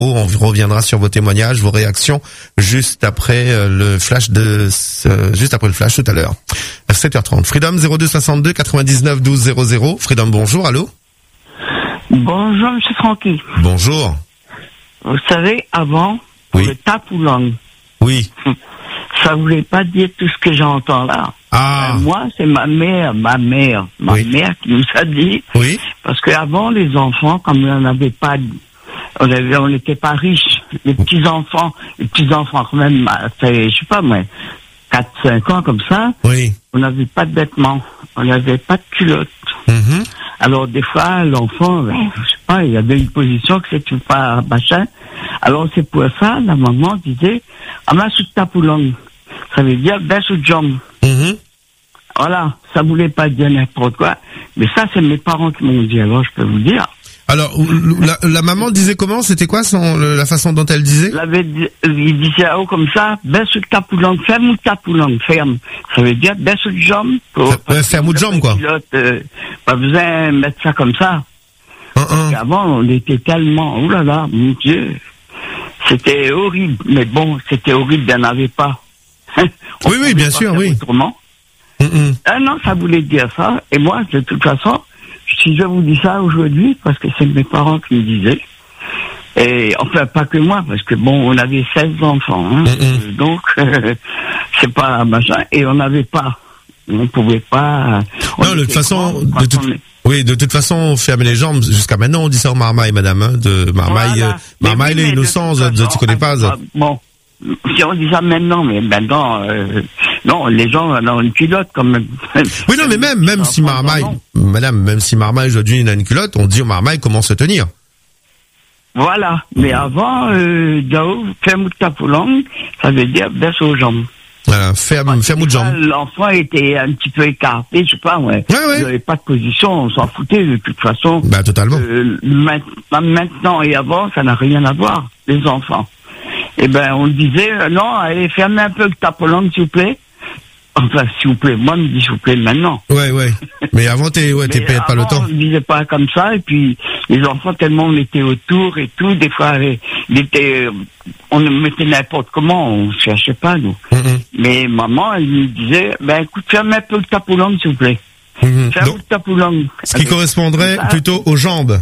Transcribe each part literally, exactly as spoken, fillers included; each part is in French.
On reviendra sur vos témoignages, vos réactions, juste après euh, le flash de, euh, juste après le flash tout à l'heure. À sept heures trente. Freedom zéro deux soixante-deux quatre-vingt-dix-neuf douze zéro zéro. Freedom, bonjour, allô? Bonjour, monsieur Francky. Bonjour. Vous savez, avant, oui. le tapoulang. Oui. Ça voulait pas dire tout ce que j'entends là. Ah. Euh, moi, c'est ma mère, ma mère, ma oui. mère qui nous a dit. Oui. Parce qu'avant, les enfants, comme on n'avait pas, on avait, on n'était pas riches. Les petits enfants, les petits enfants quand même, fait, je sais pas moi, quatre, cinq ans comme ça. Oui. On n'avait pas de vêtements. On n'avait pas de culottes. Mm-hmm. Alors, des fois, l'enfant, ben, je sais pas, il y avait une position que c'était pas machin. Alors, c'est pour ça, la maman disait, Amasut tapoulang. Ça veut dire, baisse ou jump. Mm-hmm. Voilà. Ça voulait pas dire n'importe quoi. Mais ça, c'est mes parents qui m'ont dit. Alors, je peux vous dire. Alors, la, la maman disait comment? C'était quoi son, la façon dont elle disait? Elle avait dit, il disait, oh, comme ça, baisse ou tapoulang, ferme ou tapoulang, ferme. Ça veut dire, baisse ou jump. Euh, ferme ou jump, quoi. Pilote, euh, pas besoin de mettre ça comme ça. Uh-uh. Avant, on était tellement, oh là là, mon Dieu. C'était horrible. Mais bon, c'était horrible, il n'y en avait pas. Oui, oui, bien sûr, oui. Autrement. Mm-mm. Ah non, ça voulait dire ça. Et moi, de toute façon, si je vous dis ça aujourd'hui, parce que c'est mes parents qui me disaient, et enfin, pas que moi, parce que bon, on avait seize enfants, hein, Mm-mm. donc, euh, c'est pas machin, et on n'avait pas, on pouvait pas... On non, de toute façon, grands, de toute, est... oui, de toute façon, on ferme les jambes, jusqu'à maintenant, on dit ça au marmaille, madame, hein, de marmaille, voilà. euh, marmaille, oui, l'innocence, tu connais pas, ça. Bon. Si on dit ça maintenant, mais maintenant, euh, non, les gens ont une culotte quand même. Oui, non, mais même, même si Marmaille, madame, même si Marmaille aujourd'hui a une culotte, on dit au Marmaille comment se tenir. Voilà. Mais avant, euh, Dao, ferme ou tapoulang, ça veut dire baisse aux jambes. Voilà, ferme, ferme ou de jambes. L'enfant était un petit peu écarté, je sais pas, ouais. Ouais, ouais. Il n'avait pas de position, on s'en foutait de toute façon. Bah, totalement. Euh, maintenant et avant, ça n'a rien à voir, les enfants. Eh ben, on disait, euh, non, allez, fermez un peu le tapoulang, s'il vous plaît. Enfin, s'il vous plaît, moi, on me dit s'il vous plaît maintenant. Ouais, ouais. Mais avant, t'es, ouais, t'es payé pas le temps. On ne disait pas comme ça, et puis, les enfants, tellement on était autour et tout, des fois, il était, on mettait n'importe comment, on cherchait pas, nous. Mm-hmm. Mais maman, elle nous disait, ben, écoute, fermez un peu le tapoulang, s'il vous plaît. Mm-hmm. Fermez le tapoulang. Ce qui correspondrait ça, plutôt aux jambes.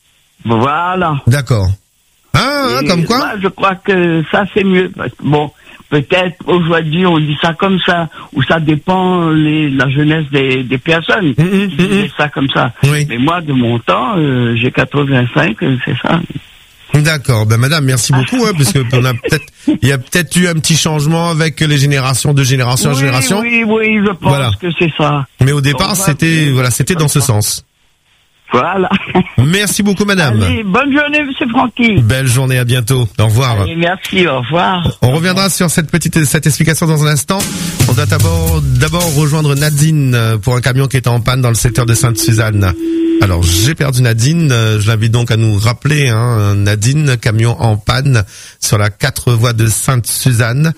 Voilà. D'accord. Ah, et comme quoi? Moi, je crois que ça, c'est mieux. Parce que, bon, peut-être aujourd'hui, on dit ça comme ça, ou ça dépend les, la jeunesse des, des personnes. Mmh, mmh, qui disaient ça comme ça. Oui. Mais moi, de mon temps, euh, j'ai quatre-vingt-cinq, c'est ça. D'accord. Ben, madame, merci beaucoup, hein, parce que on a peut-être, il y a peut-être eu un petit changement avec les générations de génération oui, en génération. Oui, oui, je pense voilà. que c'est ça. Mais au départ, enfin, c'était, voilà, c'était dans ce sens. Voilà. Merci beaucoup, madame. Allez, bonne journée, monsieur Francky. Belle journée, à bientôt. Au revoir. Allez, merci, au revoir. On reviendra sur cette petite, cette explication dans un instant. On doit d'abord, d'abord rejoindre Nadine pour un camion qui était en panne dans le secteur de Sainte-Suzanne. Alors, j'ai perdu Nadine. Je l'invite donc à nous rappeler, hein, Nadine, camion en panne sur la quatre voies de Sainte-Suzanne.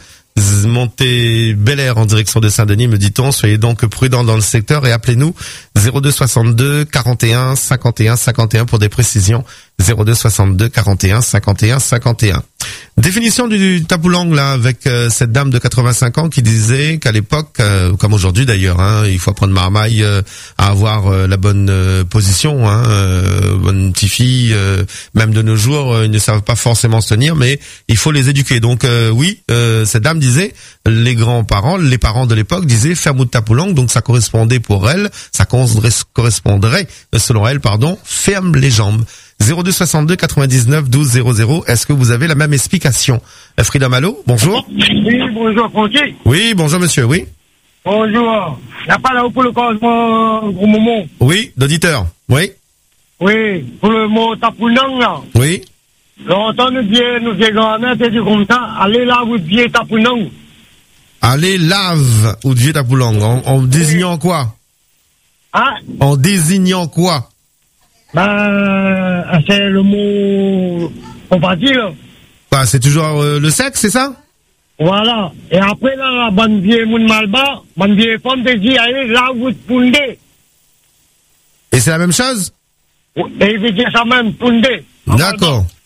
Montée Bel Air en direction de Saint-Denis, me dit-on. Soyez donc prudents dans le secteur et appelez-nous zéro deux soixante-deux quarante et un cinquante et un cinquante et un pour des précisions. zéro deux soixante-deux quarante et un cinquante et un cinquante et un. Définition du tapoulang là avec euh, cette dame de quatre-vingt-cinq ans qui disait qu'à l'époque, euh, comme aujourd'hui d'ailleurs, hein, il faut apprendre Marmaille euh, à avoir euh, la bonne euh, position, hein, euh, bonne petite fille. Euh, même de nos jours, euh, ils ne savent pas forcément se tenir, mais il faut les éduquer. Donc euh, oui, euh, cette dame disait, les grands-parents, les parents de l'époque disaient ferme ou tapoulang, donc ça correspondait pour elle, ça correspondrait selon elle, pardon, ferme les jambes. zéro deux soixante-deux quatre-vingt-dix-neuf douze zéro zéro. Est-ce que vous avez la même explication? Freedom, allô? Bonjour. Oui, bonjour, Francky. Oui, bonjour, monsieur, oui. Bonjour. Il n'y a pas là pour le cosmo, gros moment. Oui, d'auditeur. Oui. Oui, pour le mot tapoulang, là. Oui. Longtemps, nous disons, nous disons, grand-mère, t'es dit comme ça, allez là, vous dites tapoulang. Allez, lave, ou dieu tapoulang, en, en désignant quoi? Hein? En désignant quoi? Ben, c'est le mot compatible. Bah, c'est toujours euh, le sexe, c'est ça? Voilà. Et après, là, la bonne vieille moun malba, bonne vieille femme te dit, allez, là, vous poundez. Et c'est la même chose? Et il veut dire ça même, poundez. D'accord.